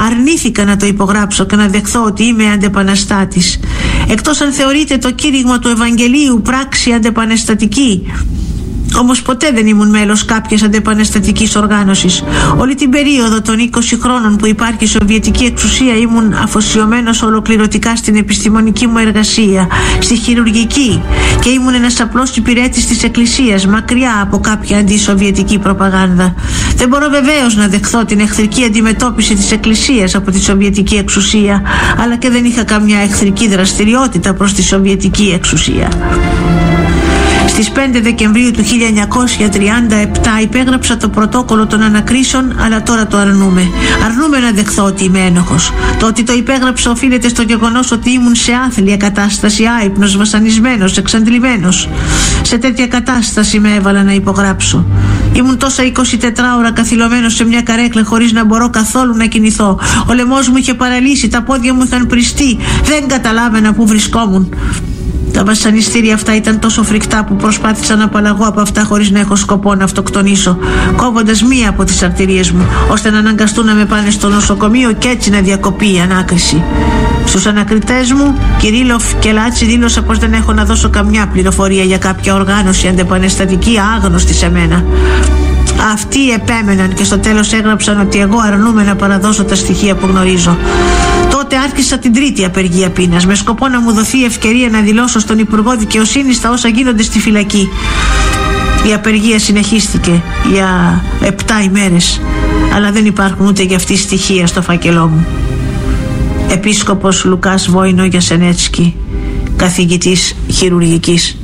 Αρνήθηκα να το υπογράψω και να δεχθώ ότι είμαι αντεπαναστάτης. Εκτός αν θεωρείτε το κήρυγμα του Ευαγγελίου πράξη αντεπαναστατική. Όμως ποτέ δεν ήμουν μέλος κάποιας αντεπαναστατικής οργάνωσης. Όλη την περίοδο των 20 χρόνων που υπάρχει η Σοβιετική εξουσία ήμουν αφοσιωμένος ολοκληρωτικά στην επιστημονική μου εργασία, στη χειρουργική, και ήμουν ένας απλός υπηρέτης της Εκκλησίας, μακριά από κάποια αντισοβιετική προπαγάνδα. Δεν μπορώ βεβαίως να δεχθώ την εχθρική αντιμετώπιση της Εκκλησίας από τη Σοβιετική εξουσία, αλλά και δεν είχα καμιά εχθρική δραστηριότητα προς τη Σοβιετική εξουσία. Στις 5 Δεκεμβρίου του 1937 υπέγραψα το πρωτόκολλο των ανακρίσεων, αλλά τώρα το αρνούμε. Αρνούμε να δεχθώ ότι είμαι ένοχος. Το ότι το υπέγραψα ωροφήνεται στο γεγονός ότι ήμουν σε άθλια κατάσταση, άυπνος, βασανισμένος, εξαντλημένος. Σε τέτοια κατάσταση με έβαλα να υπογράψω. Ήμουν τόσα 24 ώρα καθυλωμένος σε μια καρέκλα χωρίς να μπορώ καθόλου να κινηθώ. Ο λαιμός μου είχε παραλύσει, τα πόδια μου είχαν πριστεί. Δεν καταλάβαινα πού βρισκόμουν. Τα βασανιστήρια αυτά ήταν τόσο φρικτά που προσπάθησα να απαλλαγώ από αυτά χωρίς να έχω σκοπό να αυτοκτονήσω, κόβοντας μία από τις αρτηρίες μου, ώστε να αναγκαστούν να με πάνε στο νοσοκομείο και έτσι να διακοπεί η ανάκριση. Στους ανακριτές μου, Κυρίλοφ και Λάτσι, δήλωσα πως δεν έχω να δώσω καμιά πληροφορία για κάποια οργάνωση αντεπαναστατική άγνωστη σε μένα. Αυτοί επέμεναν και στο τέλος έγραψαν ότι εγώ αρνούμαι να παραδώσω τα στοιχεία που γνωρίζω. Τότε άρχισα την τρίτη απεργία πείνας, με σκοπό να μου δοθεί ευκαιρία να δηλώσω στον Υπουργό Δικαιοσύνης τα όσα γίνονται στη φυλακή. Η απεργία συνεχίστηκε για 7 ημέρες, αλλά δεν υπάρχουν ούτε για αυτή στοιχεία στο φάκελό μου. Επίσκοπος Λουκάς Βόινο Γιασενέτσκι, καθηγητής χειρουργικής.